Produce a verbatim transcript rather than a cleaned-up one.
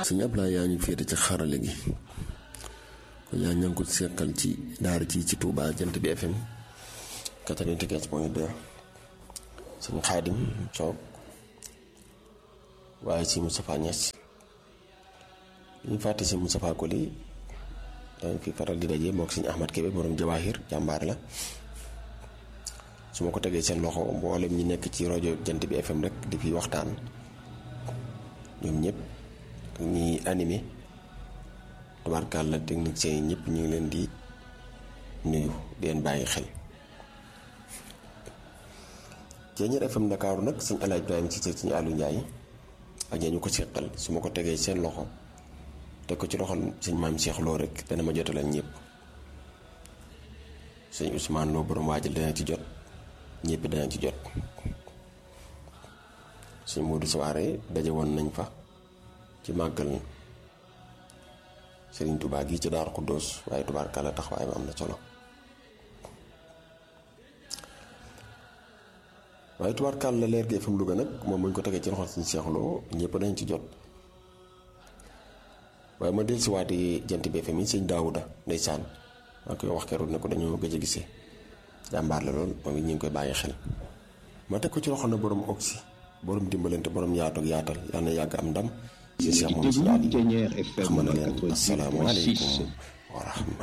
sëñ Ablaye yaa ñu féete ci xarale gi kon yaa ña ngi ko seqal ci daara ci ci Touba Jant bi F M quatre-vingt-quinze point deux sëñ Xaadim Soog waaye si Moustapha Niass ñu fàtte si Moustapha Koli dañ fi faral di daje mook sëñ Ahmad Kébé borom Jawahir jàmbaar la su ma ko tegee seen loxo mboolem ñi nekk ci rajo Jant bi F M rek di fi waxtaan ñoom ñëpp ñi animé tubaarkàlla techniciens yi ñëpp ñu ngi leen di nuyu di leen bàyyi xel. Ceeñeer F M Ndakaaru nag sëñ Alaaj Ibrahima Cissé sëñ Aliou Ndiaye ak ña ñu ko seqal su ma ko tegee seen loxo teg ko ci loxol sëñ Maam Cheikh Lo rek dana ma jotalal ñëpp sëñ Ousmane Lo borom waajal dana ci jot ñëpp dana ci jot. sëñ Modou Soare daje woon nañ fa ci màggal Serigne Touba gi ci Daaru Xuddoos waaye tubaarkàlla taxawaay ba am na solo waaye tubaarkàlla leer gi F M Louga nag moom muñ ko tegee ci loxol sëñ Cheikh Lo ñëpp dañ ci jot waaye ma dellusiwaati Jant bi F M yi sëñ Daouda ndeysaan maa koy wax keroog ne ko dañoo gëj a gisee jàmbaar la lool moom it ñu ngi koy bàyyi xel ma teg ko ci loxo na borom oxy borom dimbalante borom yaatu ak yaatal yal na yàgg am ndam ci Cheikh moom si daal di xam na leen asalaamaaleykum wa rahmatulah